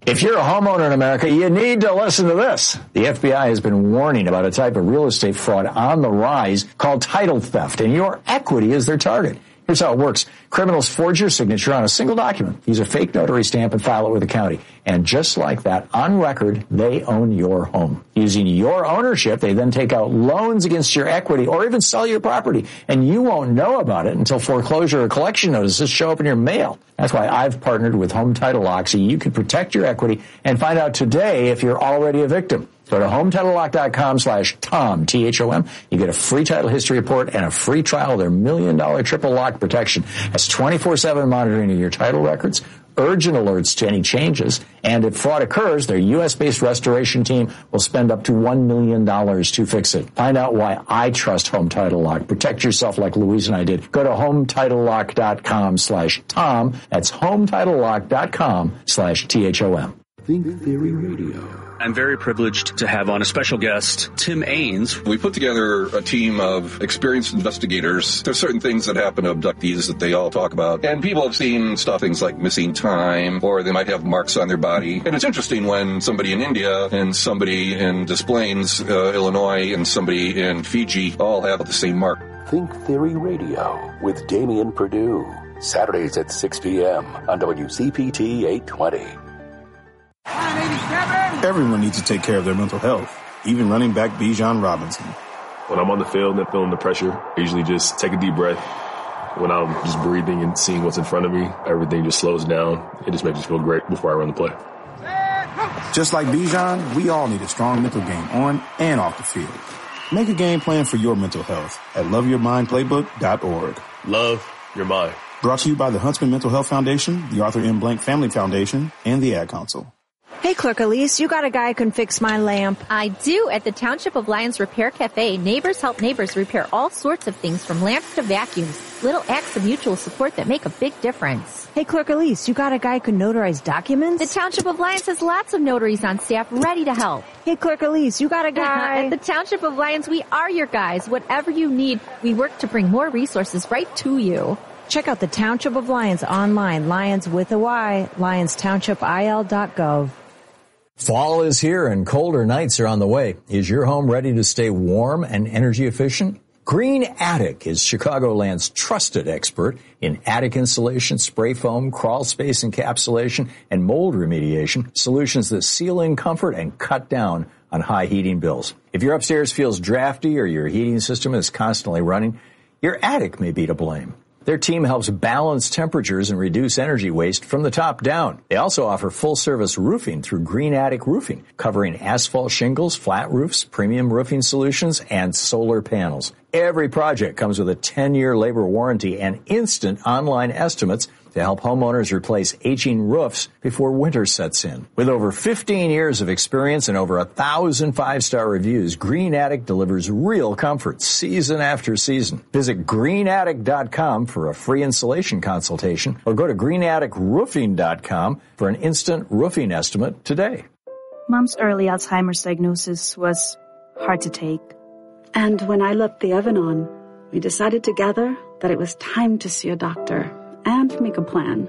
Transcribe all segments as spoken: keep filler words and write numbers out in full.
If you're a homeowner in America, you need to listen to this. The F B I has been warning about a type of real estate fraud on the rise called title theft, and your equity is their target. Here's how it works. Criminals forge your signature on a single document, use a fake notary stamp, and file it with the county. And just like that, on record, they own your home. Using your ownership, they then take out loans against your equity or even sell your property. And you won't know about it until foreclosure or collection notices show up in your mail. That's why I've partnered with Home Title Lock so you can protect your equity and find out today if you're already a victim. Go to HomeTitleLock.com slash Tom, T H O M. You get a free title history report and a free trial of their million dollar triple lock protection. That's twenty-four seven monitoring of your title records, urgent alerts to any changes, and if fraud occurs, their U S-based restoration team will spend up to one million dollars to fix it. Find out why I trust Home Title Lock. Protect yourself like Louise and I did. Go to HomeTitleLock.com slash Tom. That's HomeTitleLock.com slash T H O M. Think Theory Radio. I'm very privileged to have on a special guest, Tim Ains. We put together a team of experienced investigators. There's certain things that happen to abductees that they all talk about. And people have seen stuff, things like missing time, or they might have marks on their body. And it's interesting when somebody in India and somebody in Des Plaines, uh, Illinois, and somebody in Fiji all have the same mark. Think Theory Radio with Damian Perdue. Saturdays at six p.m. on W C P T eight twenty. Everyone needs to take care of their mental health, even running back Bijan Robinson. When I'm on the field and feeling the pressure, I usually just take a deep breath. When I'm just breathing and seeing what's in front of me, everything just slows down. It just makes me feel great before I run the play. Just like Bijan, we all need a strong mental game on and off the field. Make a game plan for your mental health at love your mind playbook dot org. Love your mind. Brought to you by the Huntsman Mental Health Foundation, the Arthur M. Blank Family Foundation, and the Ad Council. Hey, Clerk Elise, you got a guy who can fix my lamp. I do. At the Township of Lyons Repair Cafe, neighbors help neighbors repair all sorts of things from lamps to vacuums. Little acts of mutual support that make a big difference. Hey, Clerk Elise, you got a guy who can notarize documents? The Township of Lyons has lots of notaries on staff ready to help. Hey, Clerk Elise, you got a guy? At the Township of Lyons, we are your guys. Whatever you need, we work to bring more resources right to you. Check out the Township of Lyons online, Lyons with a Y, lyons township I L dot gov. Fall is here and colder nights are on the way. Is your home ready to stay warm and energy efficient? Green Attic is Chicagoland's trusted expert in attic insulation, spray foam, crawl space encapsulation, and mold remediation, solutions that seal in comfort and cut down on high heating bills. If your upstairs feels drafty or your heating system is constantly running, your attic may be to blame. Their team helps balance temperatures and reduce energy waste from the top down. They also offer full-service roofing through Green Attic Roofing, covering asphalt shingles, flat roofs, premium roofing solutions, and solar panels. Every project comes with a ten-year labor warranty and instant online estimates to help homeowners replace aging roofs before winter sets in. With over fifteen years of experience and over a thousand five-star reviews, Green Attic delivers real comfort season after season. Visit green attic dot com for a free installation consultation or go to green attic roofing dot com for an instant roofing estimate today. Mom's early Alzheimer's diagnosis was hard to take. And when I left the oven on, we decided together that it was time to see a doctor and make a plan.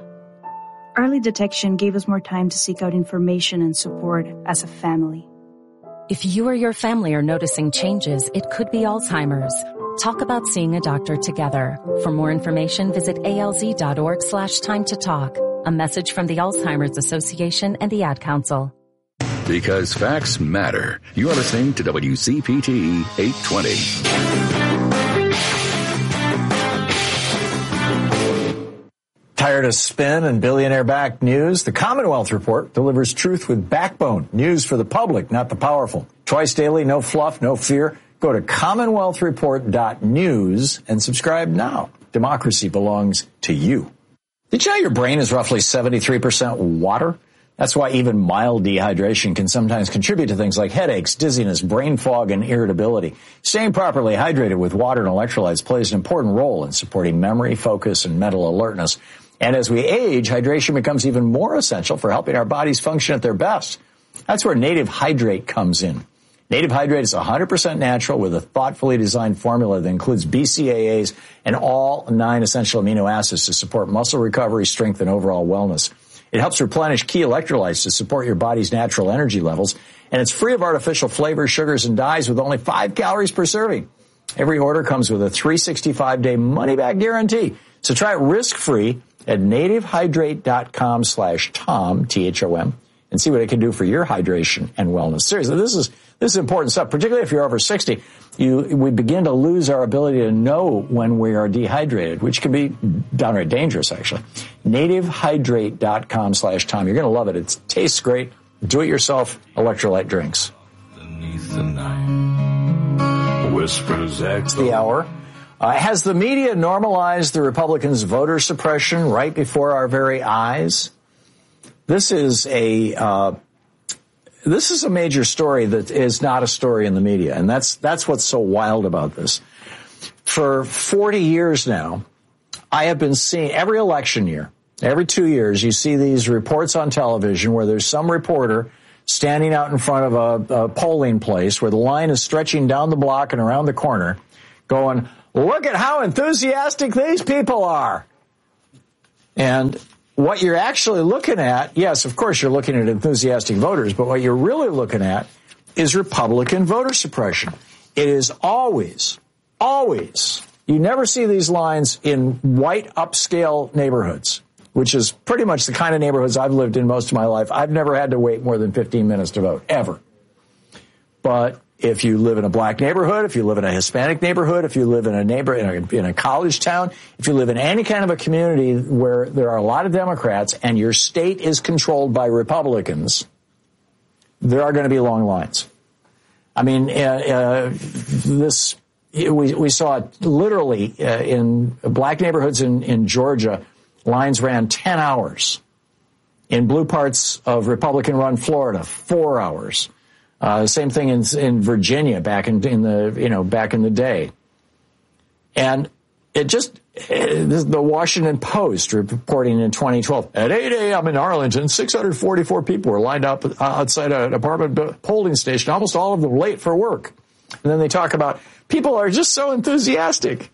Early detection gave us more time to seek out information and support as a family. If you or your family are noticing changes, it could be Alzheimer's. Talk about seeing a doctor together. For more information, visit alz.org slash time to talk. A message from the Alzheimer's Association and the Ad Council. Because facts matter. You are listening to W C P T eight twenty. Tired of spin and billionaire-backed news? The Commonwealth Report delivers truth with backbone. News for the public, not the powerful. Twice daily, no fluff, no fear. Go to commonwealth report dot news and subscribe now. Democracy belongs to you. Did you know your brain is roughly seventy-three percent water? That's why even mild dehydration can sometimes contribute to things like headaches, dizziness, brain fog, and irritability. Staying properly hydrated with water and electrolytes plays an important role in supporting memory, focus, and mental alertness. And as we age, hydration becomes even more essential for helping our bodies function at their best. That's where Native Hydrate comes in. Native Hydrate is one hundred percent natural with a thoughtfully designed formula that includes B C A As and all nine essential amino acids to support muscle recovery, strength, and overall wellness. It helps replenish key electrolytes to support your body's natural energy levels. And it's free of artificial flavors, sugars, and dyes with only five calories per serving. Every order comes with a three hundred sixty-five day money-back guarantee. So try it risk-free at nativehydrate.com slash Tom, T H O M, and see what it can do for your hydration and wellness. Seriously, this is this is important stuff, particularly if you're over sixty. You, we begin to lose our ability to know when we are dehydrated, which can be downright dangerous, actually. nativehydrate.com slash Tom. You're going to love it. It tastes great. Do-it-yourself electrolyte drinks. Beneath the night, whispers echo. The hour. Uh, has the media normalized the Republicans' voter suppression right before our very eyes? This is a uh, this is a major story that is not a story in the media, and that's that's what's so wild about this. For forty years now, I have been seeing every election year, every two years, you see these reports on television where there's some reporter standing out in front of a, a polling place where the line is stretching down the block and around the corner, going, "Look at how enthusiastic these people are." And what you're actually looking at, yes, of course, you're looking at enthusiastic voters, but what you're really looking at is Republican voter suppression. It is always, always, you never see these lines in white upscale neighborhoods, which is pretty much the kind of neighborhoods I've lived in most of my life. I've never had to wait more than fifteen minutes to vote, ever. But if you live in a black neighborhood, if you live in a Hispanic neighborhood, if you live in a neighbor in a, in a college town, if you live in any kind of a community where there are a lot of Democrats and your state is controlled by Republicans, there are going to be long lines. I mean, uh, uh, this we we saw it literally uh, in black neighborhoods in, in Georgia. Lines ran ten hours. In blue parts of Republican-run Florida, four hours. Uh, same thing in, in Virginia back in, in the, you know, back in the day. And it just, it, the Washington Post reporting in twenty twelve, at eight a.m. in Arlington, six hundred forty-four people were lined up outside an apartment polling station, almost all of them late for work. And then they talk about people are just so enthusiastic.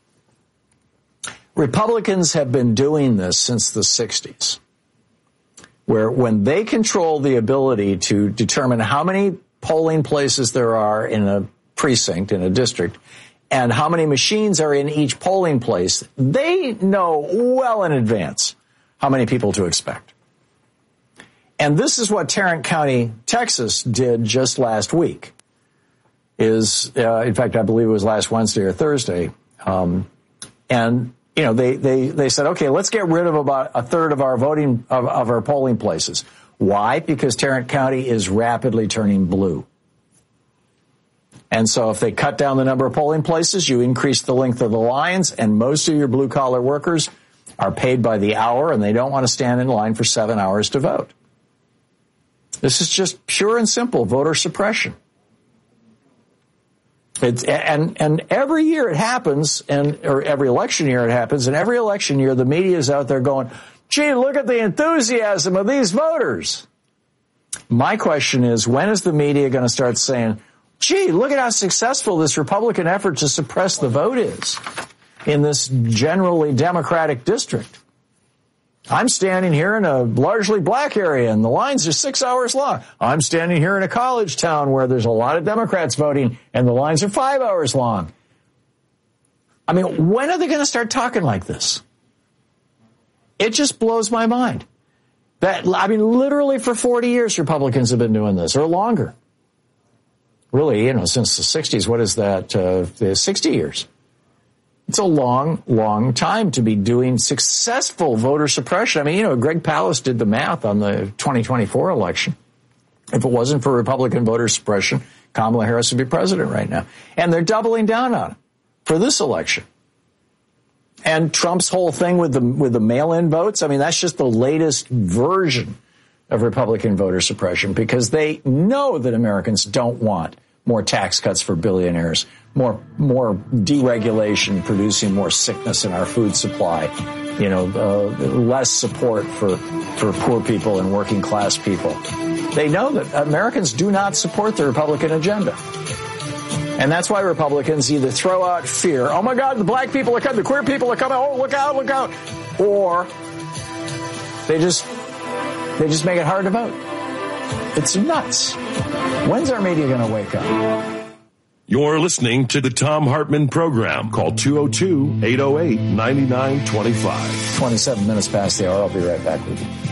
Republicans have been doing this since the sixties. Where when they control the ability to determine how many polling places there are in a precinct, in a district, and how many machines are in each polling place, they know well in advance how many people to expect. And this is what Tarrant County, Texas did just last week. Is, uh, in fact, I believe it was last Wednesday or Thursday. Um, and You know, they, they, they said, okay, let's get rid of about a third of our voting, of, of our polling places. Why? Because Tarrant County is rapidly turning blue. And so if they cut down the number of polling places, you increase the length of the lines, and most of your blue-collar workers are paid by the hour, and they don't want to stand in line for seven hours to vote. This is just pure and simple voter suppression. It's, and, and every year it happens, and or every election year it happens, and every election year the media is out there going, gee, look at the enthusiasm of these voters. My question is, when is the media going to start saying, gee, look at how successful this Republican effort to suppress the vote is in this generally Democratic district? I'm standing here in a largely black area, and the lines are six hours long. I'm standing here in a college town where there's a lot of Democrats voting, and the lines are five hours long. I mean, when are they going to start talking like this? It just blows my mind. That, I mean, literally for forty years, Republicans have been doing this, or longer. Really, you know, since the sixties, what is that, uh, sixty years? It's a long, long time to be doing successful voter suppression. I mean, you know, Greg Palast did the math on the twenty twenty-four election. If it wasn't for Republican voter suppression, Kamala Harris would be president right now. And they're doubling down on it for this election. And Trump's whole thing with the with the mail-in votes, I mean, that's just the latest version of Republican voter suppression, because they know that Americans don't want more tax cuts for billionaires, more more deregulation producing more sickness in our food supply, you know, uh, less support for for poor people and working class people. They know that Americans do not support the Republican agenda. And that's why Republicans either throw out fear, oh my God, the black people are coming, the queer people are coming, oh, look out, look out, or they just They just make it hard to vote. It's nuts. When's our media going to wake up? You're listening to the Thom Hartmann Program. Call two oh two, eight oh eight, nine nine two five. twenty-seven minutes past the hour. I'll be right back with you.